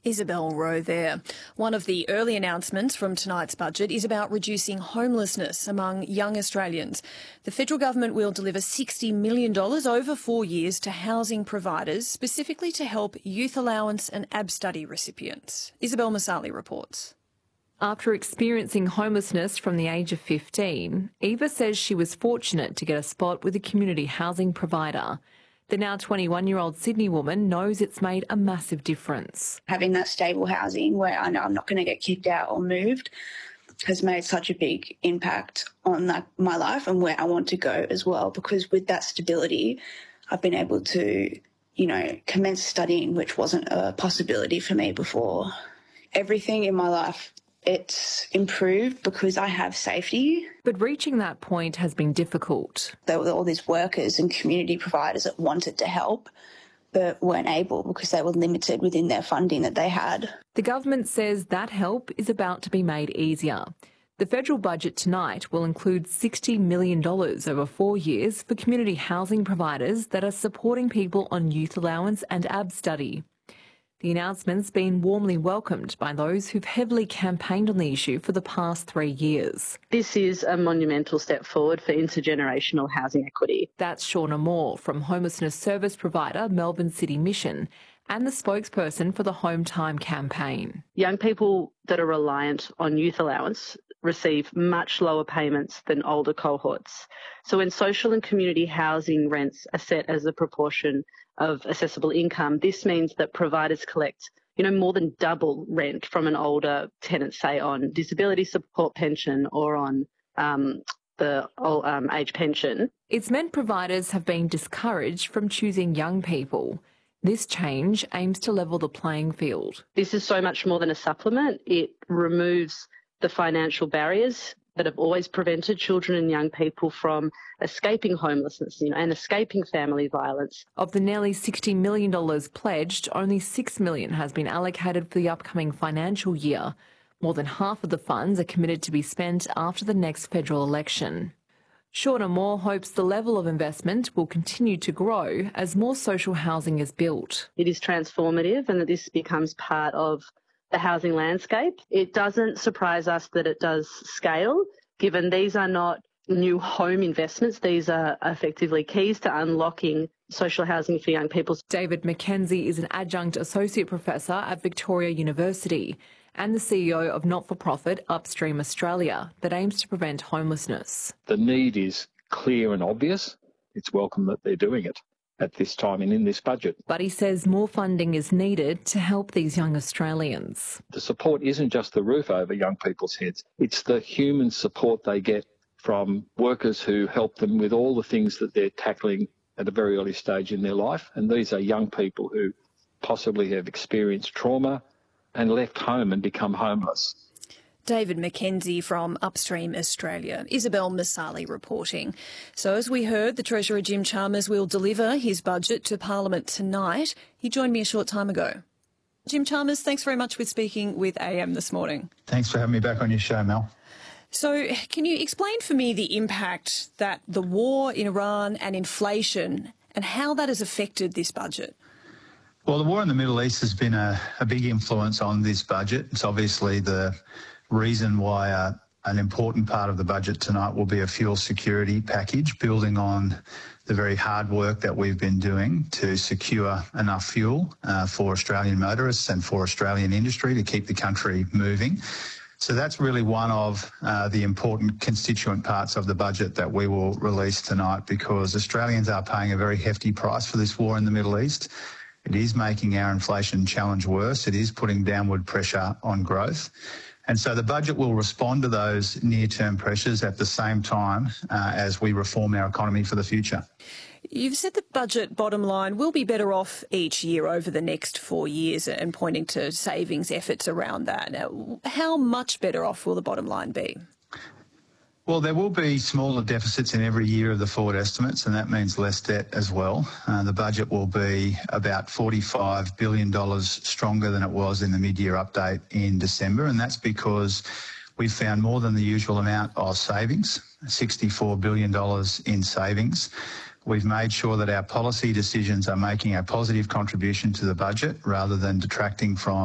Isabel Rowe there. One of the early announcements from tonight's budget is about reducing homelessness among young Australians. The federal government will deliver $60 million over 4 years to housing providers, specifically to help youth allowance and ABStudy recipients. Isabel Masali reports. After experiencing homelessness from the age of 15, Eva says she was fortunate to get a spot with a community housing provider. The now 21-year-old Sydney woman knows it's made a massive difference. Having that stable housing where I know I'm not going to get kicked out or moved has made such a big impact on my life and where I want to go as well, because with that stability, I've been able to, commence studying, which wasn't a possibility for me before. Everything in my life, it's improved because I have safety. But reaching that point has been difficult. There were all these workers and community providers that wanted to help but weren't able because they were limited within their funding that they had. The government says that help is about to be made easier. The federal budget tonight will include $60 million over 4 years for community housing providers that are supporting people on youth allowance and ABStudy. The announcement's been warmly welcomed by those who've heavily campaigned on the issue for the past 3 years. This is a monumental step forward for intergenerational housing equity. That's Shauna Moore from homelessness service provider Melbourne City Mission and the spokesperson for the Home Time campaign. Young people that are reliant on youth allowance receive much lower payments than older cohorts. So when social and community housing rents are set as a proportion of assessable income, this means that providers collect, more than double rent from an older tenant, say on disability support pension or on the age pension. It's meant providers have been discouraged from choosing young people. This change aims to level the playing field. This is so much more than a supplement. It removes the financial barriers that have always prevented children and young people from escaping homelessness, and escaping family violence. Of the nearly $60 million pledged, only $6 million has been allocated for the upcoming financial year. More than half of the funds are committed to be spent after the next federal election. Shauna Moore hopes the level of investment will continue to grow as more social housing is built. It is transformative and that this becomes part of the housing landscape. It doesn't surprise us that it does scale, given these are not new home investments. These are effectively keys to unlocking social housing for young people. David McKenzie is an adjunct associate professor at Victoria University and the CEO of not-for-profit Upstream Australia that aims to prevent homelessness. The need is clear and obvious. It's welcome that they're doing it at this time and in this budget. But he says more funding is needed to help these young Australians. The support isn't just the roof over young people's heads. It's the human support they get from workers who help them with all the things that they're tackling at a very early stage in their life. And these are young people who possibly have experienced trauma and left home and become homeless. David McKenzie from Upstream Australia. Isabel Masali reporting. So as we heard, the Treasurer Jim Chalmers will deliver his budget to Parliament tonight. He joined me a short time ago. Jim Chalmers, thanks very much for speaking with AM this morning. Thanks for having me back on your show, Mel. So can you explain for me the impact that the war in Iran and inflation and how that has affected this budget? Well, the war in the Middle East has been a big influence on this budget. It's obviously the reason why an important part of the budget tonight will be a fuel security package, building on the very hard work that we've been doing to secure enough fuel for Australian motorists and for Australian industry to keep the country moving. So that's really one of the important constituent parts of the budget that we will release tonight, because Australians are paying a very hefty price for this war in the Middle East. It is making our inflation challenge worse. It is putting downward pressure on growth. And so the budget will respond to those near-term pressures at the same time as we reform our economy for the future. You've said the budget bottom line will be better off each year over the next 4 years and pointing to savings efforts around that. Now, how much better off will the bottom line be? Well, there will be smaller deficits in every year of the forward estimates, and that means less debt as well. The budget will be about $45 billion stronger than it was in the mid-year update in December, and that's because we've found more than the usual amount of savings, $64 billion in savings. We've made sure that our policy decisions are making a positive contribution to the budget rather than detracting from